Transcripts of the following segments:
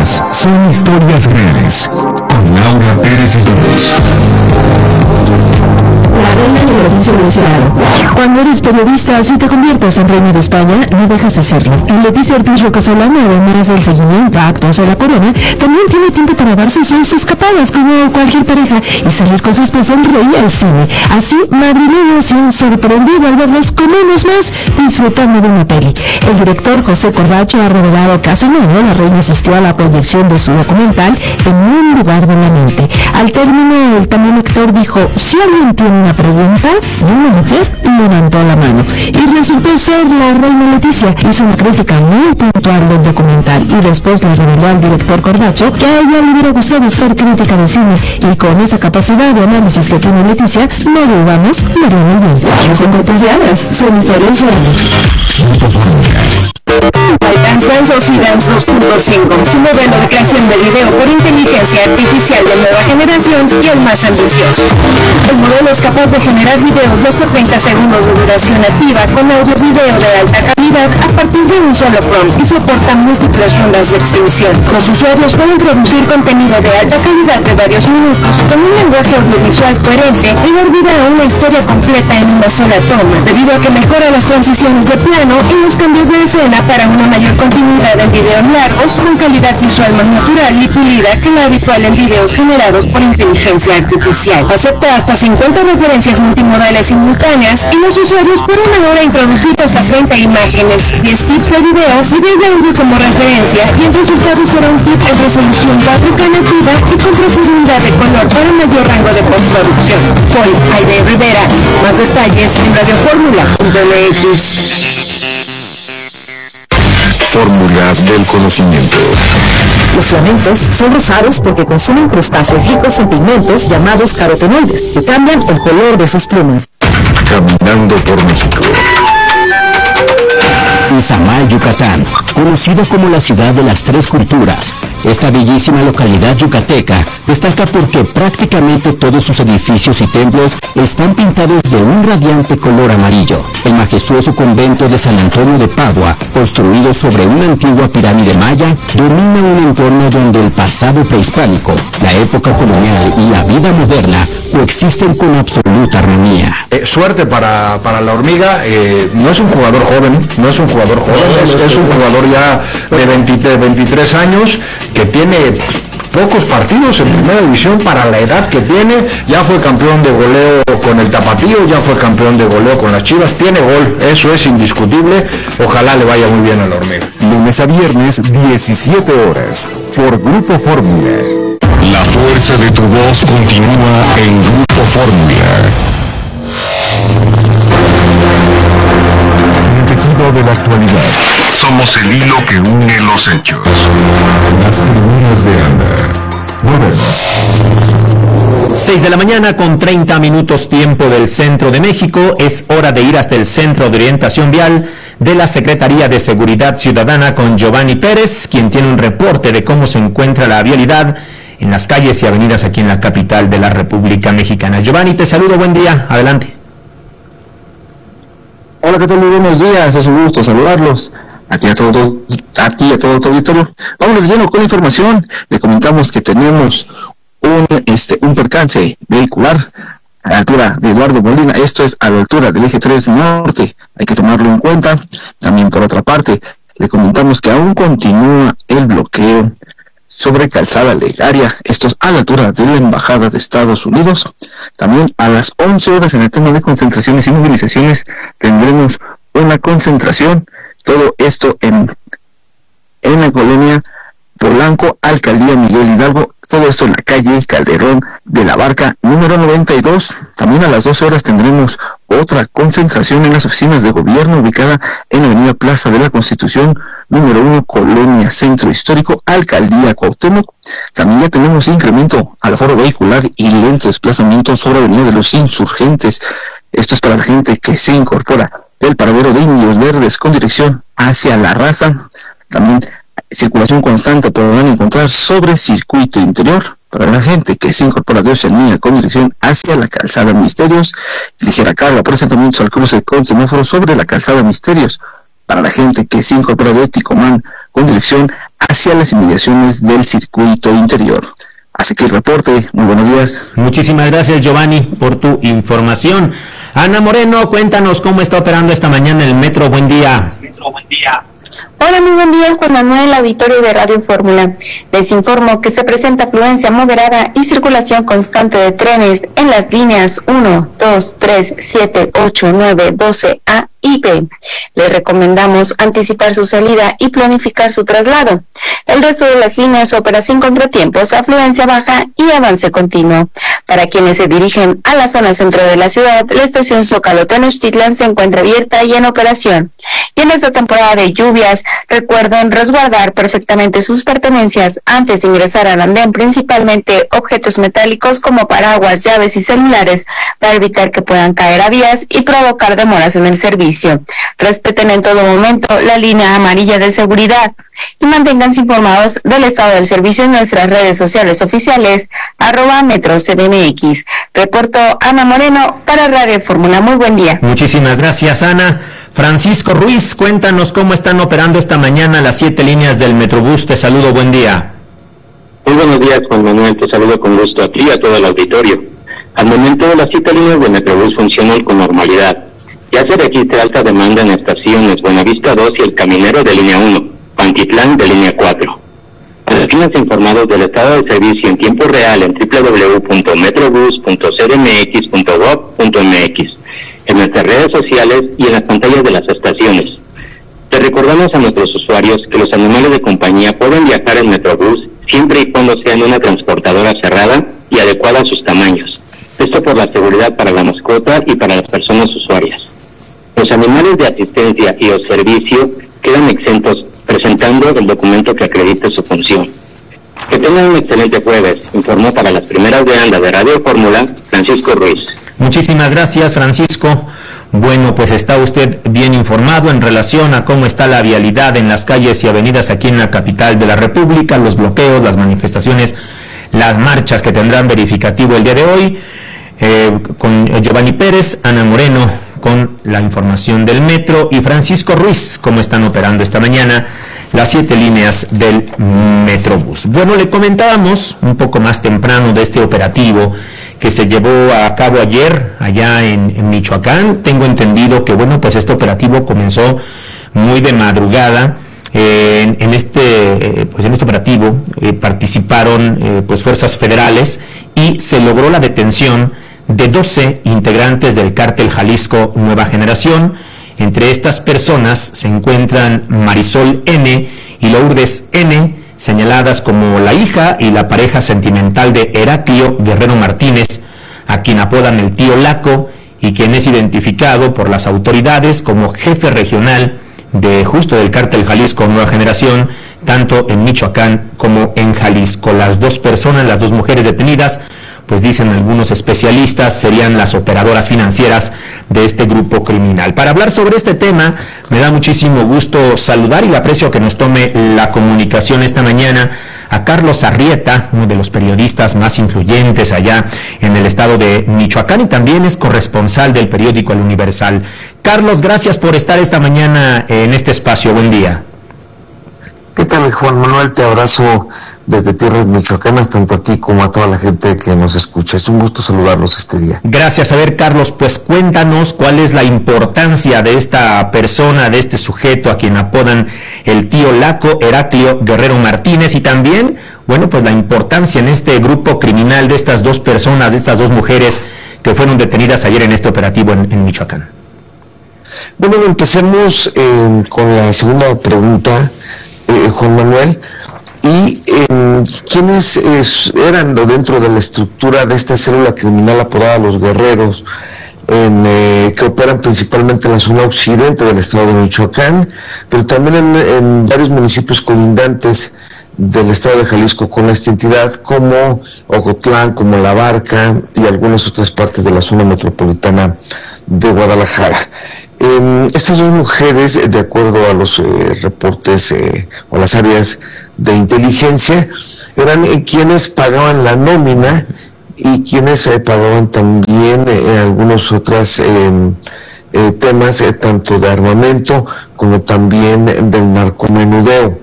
Estas son historias reales, con Laura Pérez Islas. La reina de Lorenzo Deseado. Cuando eres periodista, si te conviertes en reina de España, no dejas de serlo. Leticia Ortiz Rocasolano, además del seguimiento a actos de la corona, también tiene tiempo para darse sus escapadas como cualquier pareja y salir con su esposo el rey al cine. Así, madrileños se han sorprendido al verlos como unos más disfrutando de una peli. El director José Corbacho ha revelado que hace un año la reina asistió a la proyección de su documental En un lugar de la mente. Al término, el también actor dijo: si alguien tiene una pregunta, y una mujer levantó la mano. Y resultó ser la reina Leticia. Hizo una crítica muy puntual del documental y después le reveló al director Corbacho que a ella le hubiera gustado ser crítica de cine, y con esa capacidad de análisis que tiene Leticia, no dudamos, lo haría muy bien. Los encuentros de hadas son historias reales. ByteDance OS y Dance 2.5, su modelo de creación de video por inteligencia artificial de nueva generación y el más ambicioso. El modelo es capaz de generar videos de hasta 30 segundos de duración nativa con audio-video de alta calidad a partir de un solo prompt y soporta múltiples rondas de extensión. Los usuarios pueden producir contenido de alta calidad de varios minutos con un lenguaje audiovisual coherente y dar vida a una historia completa en una sola toma, debido a que mejora las transiciones de plano y los cambios de escena para una mayor continuidad en videos largos con calidad visual más natural y pulida que la habitual en videos generados por inteligencia artificial. Acepta hasta 50 referencias multimodales simultáneas y los usuarios pueden ahora introducir hasta 30 imágenes, 10 clips de video y 10 de audio como referencia, y el resultado será un clip en resolución 4K nativa y con profundidad de color para mayor rango de postproducción. Soy Aide Rivera. Más detalles en radioformula.mx. Fórmula del conocimiento. Los flamencos son rosados porque consumen crustáceos ricos en pigmentos llamados carotenoides, que cambian el color de sus plumas. Caminando por México. Izamal, Yucatán, conocido como la ciudad de las tres culturas. Esta bellísima localidad yucateca destaca porque prácticamente todos sus edificios y templos están pintados de un radiante color amarillo. El majestuoso convento de San Antonio de Padua, construido sobre una antigua pirámide maya, domina un entorno donde el pasado prehispánico, la época colonial y la vida moderna coexisten con absoluta armonía. Suerte para la hormiga. No es un jugador joven, es un jugador ya de 23 años que tiene pocos partidos en primera división para la edad que tiene. Ya fue campeón de goleo con el Tapatío, ya fue campeón de goleo con las Chivas, tiene gol, eso es indiscutible. Ojalá le vaya muy bien a la hormiga. Lunes a viernes, 17 horas, por Grupo Fórmula. La fuerza de tu voz continúa en Grupo Fórmula. El tejido de la actualidad. Somos el hilo que une los hechos. Las primeras de Ana. Volvemos. 6 de la mañana con 30 minutos tiempo del centro de México. Es hora de ir hasta el Centro de Orientación Vial de la Secretaría de Seguridad Ciudadana con Giovanni Pérez, quien tiene un reporte de cómo se encuentra la vialidad en las calles y avenidas aquí en la capital de la República Mexicana. Giovanni, te saludo, buen día, adelante. Hola, ¿qué tal? Muy buenos días, es un gusto saludarlos. Aquí a todo tu auditorio. Vámonos lleno con la información. Le comentamos que tenemos un percance vehicular a la altura de Eduardo Molina. Esto es a la altura del eje 3 norte. Hay que tomarlo en cuenta. También por otra parte, le comentamos que aún continúa el bloqueo sobre Calzada Legaria. Esto es a la altura de la Embajada de Estados Unidos. También a las 11 horas en el tema de concentraciones y movilizaciones tendremos una concentración. Todo esto en la colonia Polanco, Alcaldía Miguel Hidalgo. Todo esto en la calle Calderón de la Barca, número 92. También a las 12 horas tendremos otra concentración en las oficinas de gobierno ubicada en la avenida Plaza de la Constitución, número 1, Colonia Centro Histórico, Alcaldía Cuauhtémoc. También ya tenemos incremento al aforo vehicular y lento desplazamiento sobre avenida de los Insurgentes. Esto es para la gente que se incorpora del paradero de Indios Verdes con dirección hacia La Raza. También circulación constante podrán encontrar sobre Circuito Interior para la gente que se incorpora de Oceanía con dirección hacia la Calzada Misterios. Ligera carga por asentamientos al cruce con semáforos sobre la Calzada Misterios. para la gente que se incorpora de Ticomán con dirección hacia las inmediaciones del circuito interior. Así que el reporte, muy buenos días. Muchísimas gracias, Giovanni, por tu información. Ana Moreno, cuéntanos cómo está operando esta mañana el metro. Buen día. Hola, muy buen día, Juan Manuel, auditorio de Radio Fórmula. Les informo que se presenta afluencia moderada y circulación constante de trenes en las líneas 1, 2, 3, 7, 8, 9, 12 A y B. Les recomendamos anticipar su salida y planificar su traslado. El resto de las líneas opera sin contratiempos, afluencia baja y avance continuo. Para quienes se dirigen a la zona centro de la ciudad, la estación Zócalo Tenochtitlan se encuentra abierta y en operación. Y en esta temporada de lluvias, recuerden resguardar perfectamente sus pertenencias antes de ingresar al andén, principalmente objetos metálicos como paraguas, llaves y celulares, para evitar que puedan caer a vías y provocar demoras en el servicio. Respeten en todo momento la línea amarilla de seguridad y manténganse informados del estado del servicio en nuestras redes sociales oficiales, @MetroCDMX. Reportó Ana Moreno para Radio Fórmula. Muy buen día. Muchísimas gracias, Ana. Francisco Ruiz, cuéntanos cómo están operando esta mañana las 7 líneas del Metrobús. Te saludo, buen día. Muy buenos días, Juan Manuel, te saludo con gusto a ti y a todo el auditorio. Al momento, las 7 líneas del Metrobús funcionan con normalidad. Ya se registra alta demanda en estaciones Buenavista 2 y El Caminero de línea 1, Pantitlán de línea 4. Manténganse informados del estado de servicio en tiempo real en www.metrobus.cdmx.gov.mx, en nuestras redes sociales y en las pantallas de las estaciones. Te recordamos a nuestros usuarios que los animales de compañía pueden viajar en Metrobús siempre y cuando sean una transportadora cerrada y adecuada a sus tamaños. Esto por la seguridad para la mascota y para las personas usuarias. Los animales de asistencia y o servicio quedan exentos presentando el documento que acredite su función. Que tengan un excelente jueves, informó para las primeras de anda de Radio Fórmula, Francisco Ruiz. Muchísimas gracias, Francisco. Bueno, pues está usted bien informado en relación a cómo está la vialidad en las calles y avenidas aquí en la capital de la República, los bloqueos, las manifestaciones, las marchas que tendrán verificativo el día de hoy, con Giovanni Pérez, Ana Moreno con la información del metro y Francisco Ruiz, cómo están operando esta mañana las 7 líneas del Metrobús. Bueno, le comentábamos un poco más temprano de este operativo que se llevó a cabo ayer allá en Michoacán. Tengo entendido que, bueno, pues este operativo comenzó muy de madrugada. En este operativo participaron pues fuerzas federales y se logró la detención de 12 integrantes del cártel Jalisco Nueva Generación. Entre estas personas se encuentran Marisol N. y Lourdes N., señaladas como la hija y la pareja sentimental de Heraclio Guerrero Martínez, a quien apodan el tío Laco, y quien es identificado por las autoridades como jefe regional del cártel Jalisco Nueva Generación, tanto en Michoacán como en Jalisco. Las dos mujeres detenidas, pues dicen algunos especialistas, serían las operadoras financieras de este grupo criminal. Para hablar sobre este tema, me da muchísimo gusto saludar y le aprecio que nos tome la comunicación esta mañana a Carlos Arrieta, uno de los periodistas más influyentes allá en el estado de Michoacán y también es corresponsal del periódico El Universal. Carlos, gracias por estar esta mañana en este espacio. Buen día. ¿Qué tal, Juan Manuel? Te abrazo desde tierras michoacanas, tanto a ti como a toda la gente que nos escucha. Es un gusto saludarlos este día. Gracias. A ver, Carlos, pues cuéntanos cuál es la importancia de esta persona, de este sujeto a quien apodan el tío Laco, Heraclio Guerrero Martínez, y también, bueno, pues la importancia en este grupo criminal de estas dos personas, de estas dos mujeres que fueron detenidas ayer en este operativo en Michoacán. Bueno, empecemos con la segunda pregunta, Juan Manuel. ¿Y quiénes eran dentro de la estructura de esta célula criminal apodada Los Guerreros, que operan principalmente en la zona occidente del estado de Michoacán, pero también en varios municipios colindantes del estado de Jalisco con esta entidad, como Ocotlán, como La Barca y algunas otras partes de la zona metropolitana de Guadalajara? Estas dos mujeres, de acuerdo a los reportes o las áreas de inteligencia, eran quienes pagaban la nómina y quienes pagaban también algunas otras temas tanto de armamento como también del narcomenudeo.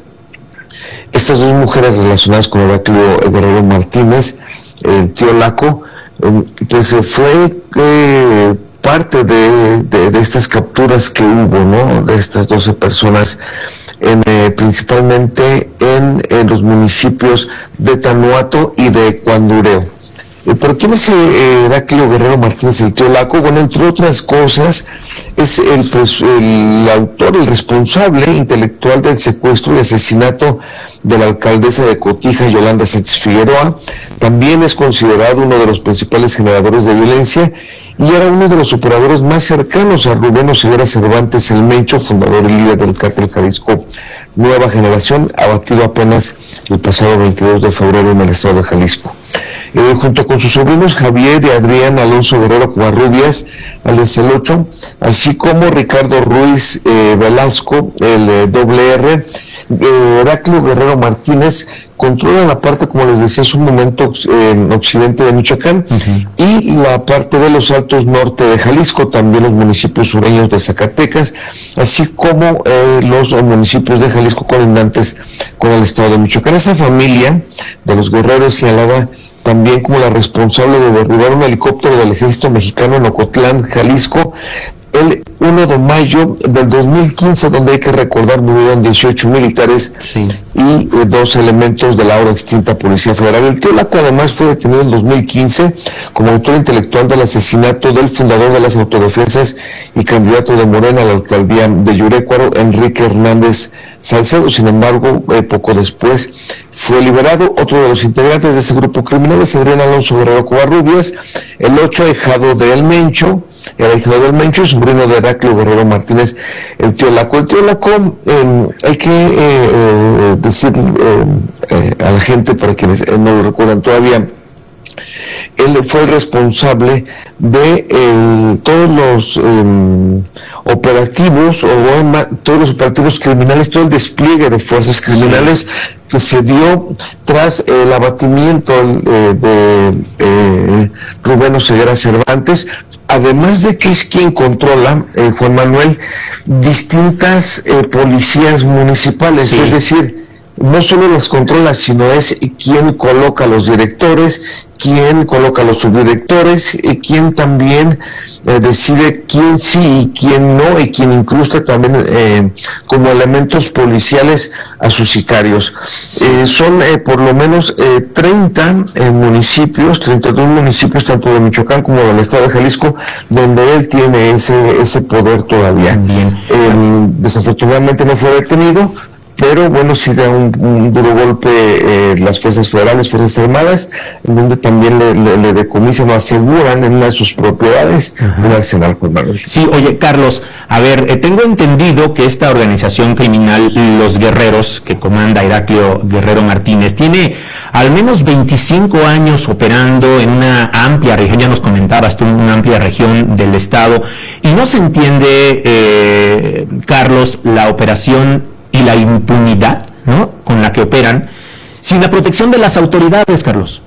Estas dos mujeres relacionadas con Heraclio Guerrero Martínez, el tío Laco, pues fue parte de estas capturas que hubo, ¿no? De estas 12 personas, principalmente en los municipios de Tanuato y de Cuandureo. ¿Pero quién es Heraclio Guerrero Martínez, el tío Laco? Bueno, entre otras cosas, es el autor, el responsable intelectual del secuestro y asesinato de la alcaldesa de Cotija, Yolanda Sánchez Figueroa. También es considerado uno de los principales generadores de violencia y era uno de los operadores más cercanos a Rubén Oseguera Cervantes, el Mencho, fundador y líder del cártel Jalisco Nueva Generación, abatido apenas el pasado 22 de febrero en el estado de Jalisco. Junto con sus sobrinos Javier y Adrián Alonso Guerrero Covarrubias, alias el 8, así como Ricardo Ruiz Velasco, el WR, Heraclio Guerrero Martínez controla la parte, como les decía hace un momento, occidente de Michoacán, y la parte de los altos norte de Jalisco, también los municipios sureños de Zacatecas, así como los municipios de Jalisco colindantes con el estado de Michoacán. Esa familia de los guerreros señalada también como la responsable de derribar un helicóptero del ejército mexicano en Ocotlán, Jalisco, el 1 de mayo del 2015, donde hay que recordar murieron 18 militares y 2 elementos de la ahora extinta Policía Federal. El tío Laco además fue detenido en 2015 como autor intelectual del asesinato del fundador de las autodefensas y candidato de Morena a la alcaldía de Yurecuaro, Enrique Hernández Salcedo. Sin embargo, poco después fue liberado. Otro de los integrantes de ese grupo criminal es Adrián Alonso Guerrero Covarrubias, el 8 ahijado de El Mencho, era hijado del Mencho, sobrino de Heraclio Guerrero Martínez, el tío Laco. El tío Laco, hay que decir a la gente, para quienes no lo recuerdan todavía, él fue el responsable de todos los operativos, todos los operativos criminales, todo el despliegue de fuerzas criminales que se dio tras el abatimiento de Rubén Oseguera Cervantes, además de que es quien controla, Juan Manuel, distintas policías municipales, es decir, no solo las controla, sino es quien coloca a los directores, quien coloca a los subdirectores, quien también decide quién sí y quién no, y quien incrusta también como elementos policiales a sus sicarios. Son por lo menos 30 municipios, 32 municipios, tanto de Michoacán como del estado de Jalisco, donde él tiene ese poder todavía. Desafortunadamente no fue detenido, pero bueno, sí da un duro golpe las fuerzas federales, fuerzas armadas, en donde también le decomisan o aseguran en una de sus propiedades un arsenal con manos. Sí, oye, Carlos, a ver, tengo entendido que esta organización criminal, Los Guerreros, que comanda Heraclio Guerrero Martínez, tiene al menos 25 años operando en una amplia región, ya nos comentabas tú, una amplia región del estado, y no se entiende, Carlos, la operación y la impunidad, ¿no?, con la que operan, sin la protección de las autoridades, Carlos.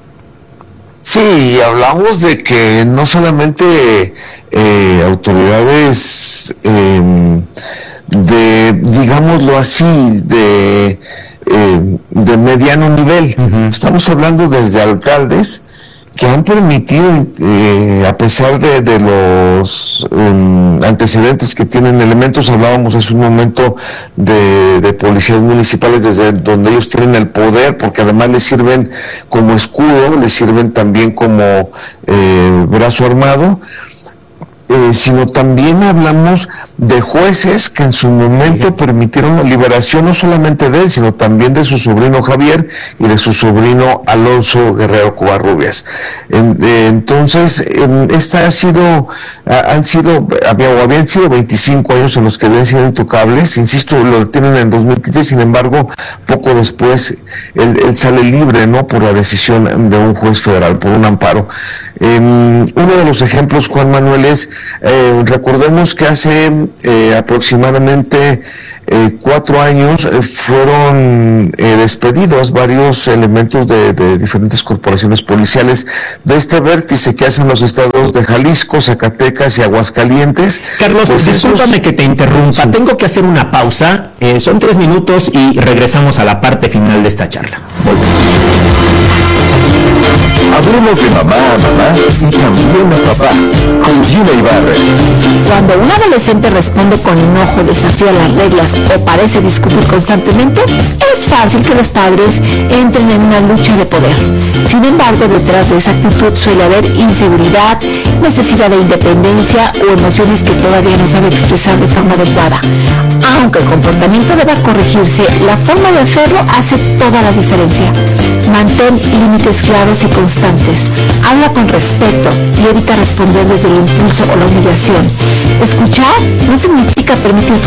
Sí, hablamos de que no solamente autoridades de, digámoslo así, de mediano nivel. Estamos hablando desde alcaldes que han permitido, a pesar de los antecedentes que tienen elementos, hablábamos hace un momento de policías municipales desde donde ellos tienen el poder, porque además les sirven como escudo, les sirven también como brazo armado, sino también hablamos de jueces que en su momento permitieron la liberación no solamente de él, sino también de su sobrino Javier y de su sobrino Alonso Guerrero Covarrubias. Entonces, habían sido 25 años en los que habían sido intocables. Insisto, lo detienen en 2015, sin embargo, poco después él sale libre, ¿no?, por la decisión de un juez federal, por un amparo. Uno de los ejemplos, Juan Manuel, es, recordemos que hace aproximadamente 4 años fueron despedidos varios elementos de diferentes corporaciones policiales de este vértice que hacen los estados de Jalisco, Zacatecas y Aguascalientes. Carlos, pues discúlpame que te interrumpa, sí. Tengo que hacer una pausa, son 3 minutos y regresamos a la parte final de esta charla. Hablemos de mamá a mamá y también a papá, con Gina Ibarra. Cuando un adolescente responde con enojo, desafía las reglas o parece discutir constantemente, es fácil que los padres entren en una lucha de poder. Sin embargo, detrás de esa actitud suele haber inseguridad, necesidad de independencia o emociones que todavía no sabe expresar de forma adecuada. Aunque el comportamiento deba corregirse, la forma de hacerlo hace toda la diferencia. Mantén límites claros y constantes. Habla con respeto y evita responder desde el impulso o la humillación. Escuchar no significa permitir